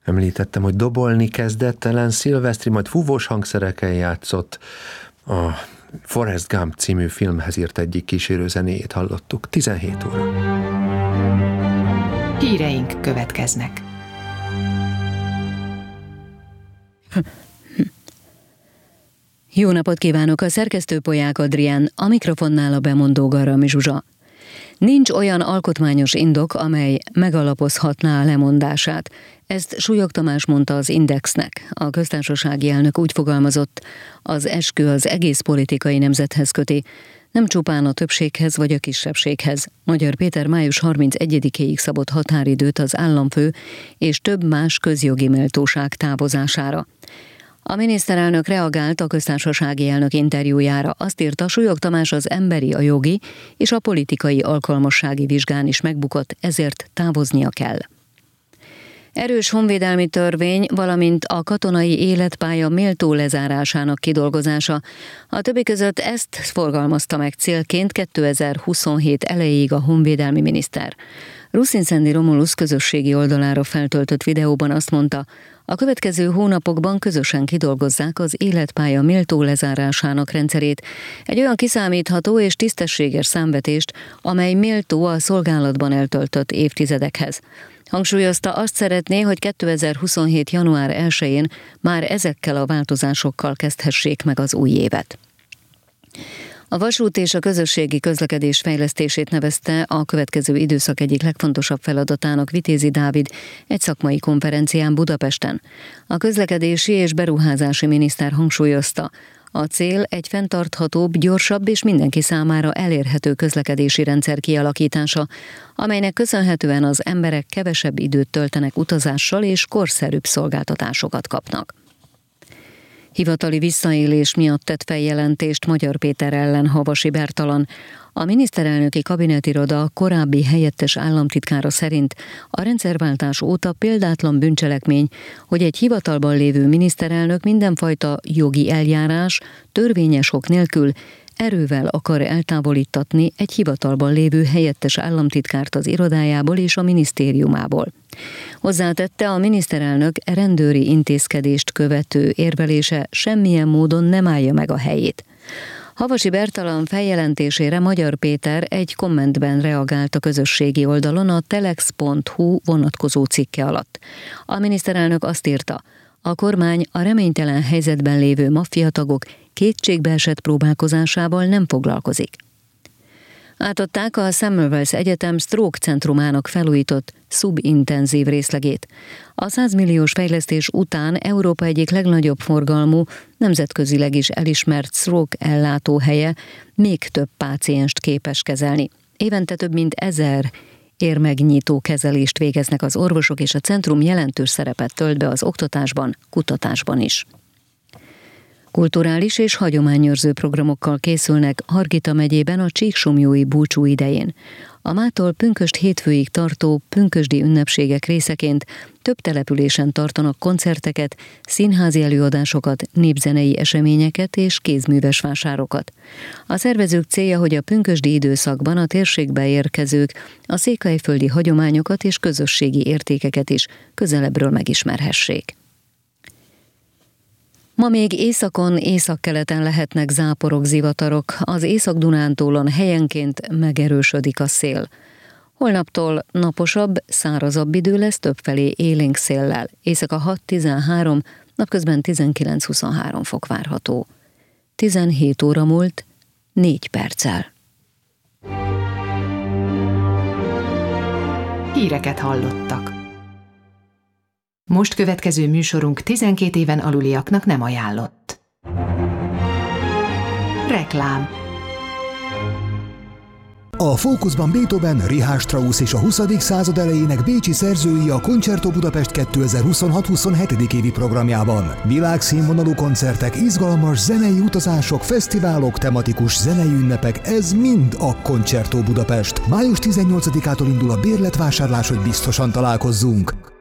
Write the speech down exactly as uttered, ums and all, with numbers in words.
Említettem, hogy dobolni kezdett, talán szilvesztri, majd fúvós hangszerekkel játszott. A Forrest Gump című filmhez írt egyik kísérő zenéjét hallottuk. tizenhét óra. Híreink következnek. Jó napot kívánok, a szerkesztő Polyák Adrián, a mikrofonnál a bemondó Garami Zsuzsa. Nincs olyan alkotmányos indok, amely megalapozhatná a lemondását. Ezt Súlyog Tamás mondta az Indexnek. A köztársasági elnök úgy fogalmazott, az eskü az egész politikai nemzethez köti, nem csupán a többséghez vagy a kisebbséghez. Magyar Péter május harmincegyedikéig szabott határidőt az államfő és több más közjogi méltóság távozására. A miniszterelnök reagált a köztársasági elnök interjújára. Azt írta, Súlyog Tamás az emberi, a jogi és a politikai alkalmassági vizsgán is megbukott, ezért távoznia kell. Erős honvédelmi törvény, valamint a katonai életpálya méltó lezárásának kidolgozása. A többi között ezt forgalmazta meg célként kétezer-huszonhét elejéig a honvédelmi miniszter. Ruszin-Szendi Romulusz közösségi oldalára feltöltött videóban azt mondta, a következő hónapokban közösen kidolgozzák az életpálya méltó lezárásának rendszerét, egy olyan kiszámítható és tisztességes számvetést, amely méltó a szolgálatban eltöltött évtizedekhez. Hangsúlyozta, azt szeretné, hogy kétezer-huszonhét január elsején már ezekkel a változásokkal kezdhessék meg az új évet. A vasút és a közösségi közlekedés fejlesztését nevezte a következő időszak egyik legfontosabb feladatának Vitézi Dávid egy szakmai konferencián Budapesten. A közlekedési és beruházási miniszter hangsúlyozta, a cél egy fenntarthatóbb, gyorsabb és mindenki számára elérhető közlekedési rendszer kialakítása, amelynek köszönhetően az emberek kevesebb időt töltenek utazással és korszerűbb szolgáltatásokat kapnak. Hivatali visszaélés miatt tett feljelentést Magyar Péter ellen Havasi Bertalan. A miniszterelnöki kabinetiroda korábbi helyettes államtitkára szerint a rendszerváltás óta példátlan bűncselekmény, hogy egy hivatalban lévő miniszterelnök mindenfajta jogi eljárás, törvényes ok nélkül erővel akar eltávolítatni egy hivatalban lévő helyettes államtitkárt az irodájából és a minisztériumából. Hozzátette, a miniszterelnök rendőri intézkedést követő érvelése semmilyen módon nem állja meg a helyét. Havasi Bertalan feljelentésére Magyar Péter egy kommentben reagált a közösségi oldalon a telex pont hu vonatkozó cikke alatt. A miniszterelnök azt írta, a kormány a reménytelen helyzetben lévő maffiatagok kétségbeesett próbálkozásával nem foglalkozik. Átadták a Semmelweis Egyetem Stroke Centrumának felújított szubintenzív részlegét. A száz milliós fejlesztés után Európa egyik legnagyobb forgalmú, nemzetközileg is elismert stroke ellátóhelye még több pácienst képes kezelni. Évente több mint ezer érmegnyitó kezelést végeznek az orvosok, és a centrum jelentős szerepet tölt be az oktatásban, kutatásban is. Kulturális és hagyományőrző programokkal készülnek Hargita megyében a csíksomlyói búcsú idején. A mától pünkösd hétfőig tartó pünkösdi ünnepségek részeként több településen tartanak koncerteket, színházi előadásokat, népzenei eseményeket és kézműves vásárokat. A szervezők célja, hogy a pünkösdi időszakban a térségbe érkezők a székelyföldi hagyományokat és közösségi értékeket is közelebbről megismerhessék. Ma még északon, északkeleten lehetnek záporok, zivatarok, az Észak-Dunántúlon helyenként megerősödik a szél. Holnaptól naposabb, szárazabb idő lesz, többfelé élénk széllel. Éjszaka hat-tizenhárom, napközben tizenkilenc-huszonhárom fok várható. tizenhét óra múlt, négy perccel. Híreket hallottak. Most következő műsorunk tizenkét éven aluliaknak nem ajánlott. Reklám. A fókuszban Beethoven, Richard Strauss és a huszadik század elejének bécsi szerzői a Concerto Budapest kétezer-huszonhat-huszonhetedik évi programjában. Világszínvonalú koncertek, izgalmas zenei utazások, fesztiválok, tematikus zenei ünnepek, ez mind a Concerto Budapest. május tizennyolcadikától indul a bérletvásárlás, hogy biztosan találkozzunk.